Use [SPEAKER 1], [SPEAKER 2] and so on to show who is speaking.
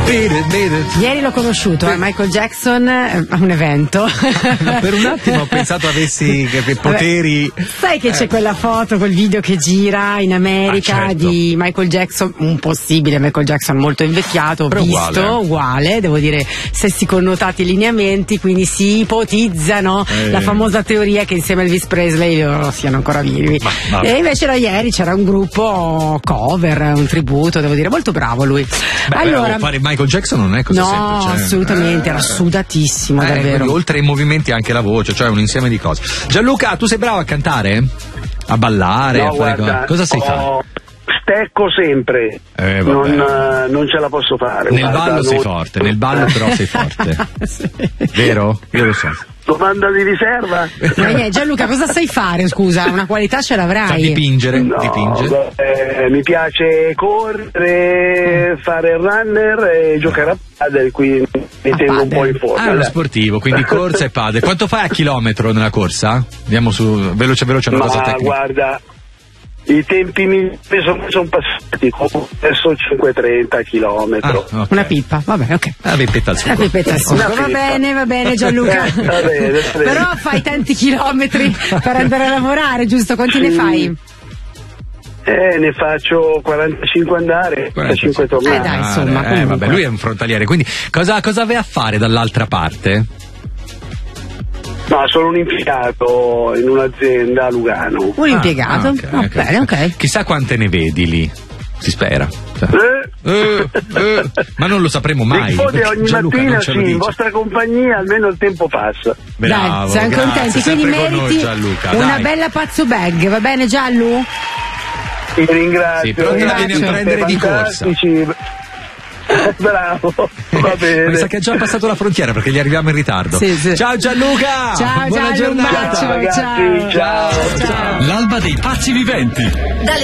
[SPEAKER 1] Ieri l'ho conosciuto, Michael Jackson a un evento.
[SPEAKER 2] Per un attimo ho pensato avessi poteri.
[SPEAKER 1] Sai che c'è quella foto, quel video che gira in America,
[SPEAKER 2] certo,
[SPEAKER 1] di Michael Jackson, un possibile Michael Jackson molto invecchiato,
[SPEAKER 2] però
[SPEAKER 1] visto uguale, devo dire, stessi connotati lineamenti, quindi si ipotizzano la famosa teoria che insieme a Elvis Presley loro siano ancora vivi. E invece ieri c'era un gruppo cover, un tributo, devo dire, molto bravo lui.
[SPEAKER 2] Allora, fare Michael Jackson non è così semplice.
[SPEAKER 1] No, assolutamente, era sudatissimo, davvero.
[SPEAKER 2] Oltre ai movimenti anche la voce, cioè un insieme di cose. Gianluca, tu sei bravo a cantare? A ballare?
[SPEAKER 3] No,
[SPEAKER 2] a fare
[SPEAKER 3] guarda,
[SPEAKER 2] cosa sai fare?
[SPEAKER 3] Stecco sempre, non ce la posso fare.
[SPEAKER 2] Nel ballo sei forte, nel ballo però sei forte.
[SPEAKER 1] Sì.
[SPEAKER 2] Vero? Io lo so.
[SPEAKER 3] Domanda di riserva?
[SPEAKER 1] Gianluca, cosa sai fare? Scusa, una qualità ce l'avrai.
[SPEAKER 2] Sa dipingere?
[SPEAKER 3] No, mi piace correre, fare il runner e giocare a padel, quindi mi tengo un po' in forma.
[SPEAKER 2] Lo sportivo, quindi corsa e padel. Quanto fai a chilometro nella corsa? Andiamo su veloce una cosa tecnica.
[SPEAKER 3] Guarda, i tempi mi sono passati, adesso 5:30 chilometro.
[SPEAKER 2] Okay.
[SPEAKER 1] Una pippa, vabbè, ok.
[SPEAKER 2] La pippetta al sugo.
[SPEAKER 1] Va bene Gianluca.
[SPEAKER 3] Va bene.
[SPEAKER 1] Però fai tanti chilometri per andare a lavorare, giusto? Quanti ne fai?
[SPEAKER 3] Ne faccio 45 andare, 45 tornare.
[SPEAKER 1] Dai, insomma,
[SPEAKER 2] vabbè, lui è un frontaliere, quindi cosa vai a fare dall'altra parte?
[SPEAKER 3] No, sono un impiegato in un'azienda a Lugano.
[SPEAKER 1] Un impiegato? Bene, ok.
[SPEAKER 2] Chissà quante ne vedi lì, si spera. Ma non lo sapremo mai.
[SPEAKER 3] Ogni mattina in vostra compagnia almeno il tempo passa.
[SPEAKER 2] Bravo,
[SPEAKER 1] dai, siamo contenti, quindi meriti una bella pazzo bag, va bene Gianlu?
[SPEAKER 3] Ti ringrazio.
[SPEAKER 2] Sì, però te la vieni a prendere di corsa.
[SPEAKER 3] Bravo, va bene.
[SPEAKER 2] Mi sa che ha già passato la frontiera perché gli arriviamo in ritardo.
[SPEAKER 1] Sì.
[SPEAKER 2] Ciao Gianluca!
[SPEAKER 1] Ciao,
[SPEAKER 2] buona giornata!
[SPEAKER 1] Ciao.
[SPEAKER 3] Ciao.
[SPEAKER 4] L'alba dei pazzi viventi.